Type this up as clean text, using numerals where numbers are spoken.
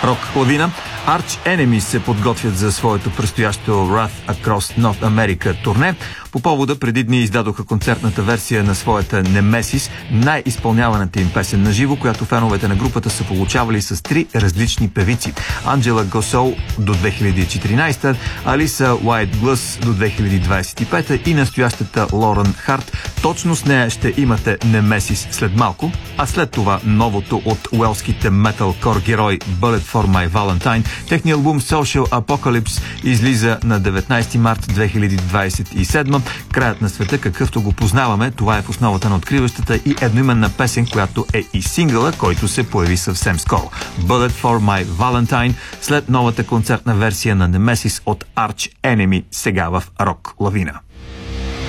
Рок лавина. Arch Enemy се подготвят за своето предстоящо Wrath Across North America турне. По повода преди дни издадоха концертната версия на своята Nemesis, най-изпълняваната им песен на живо, която феновете на групата са получавали с 3 различни певици. Анджела Госол до 2014, Алиса Уайт-Глъс до 2025 и настоящата Лорен Харт. Точно с нея ще имате Nemesis след малко, а след това новото от уелските металкор герой Bullet for My Valentine. Техният албум Social Apocalypse излиза на 19 март 2027. Краят на света, какъвто го познаваме, това е в основата на откриващата и едноименна песен, която е и сингъла, който се появи съвсем скоро. Bullet for My Valentine, след новата концертна версия на Nemesis от Arch Enemy, сега в Рок лавина.